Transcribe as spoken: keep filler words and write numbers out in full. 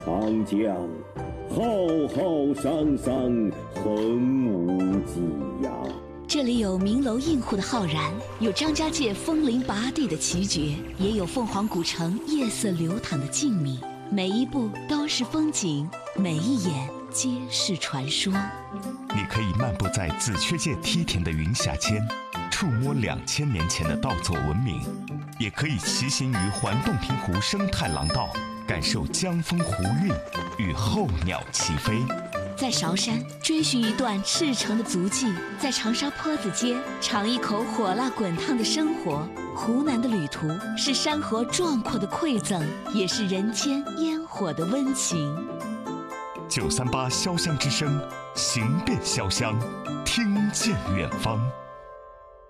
长江浩浩汤汤，横无际呀。 这里有名楼映户的浩然，有张家界枫林拔地的奇绝，也有凤凰古城夜色流淌的静谧。每一步都是风景，每一眼皆是传说。 你可以漫步在紫雀界梯田的云霞间，触摸两千年前的稻作文明，也可以骑行于环洞庭湖生态廊道，感受江风湖韵与候鸟齐飞。 在韶山追寻一段赤诚的足迹，在长沙坡子街尝一口火辣滚烫的生活。湖南的旅途是山河壮阔的馈赠，也是人间烟火的温情。 九三八潇湘之声，行遍潇湘，听见远方。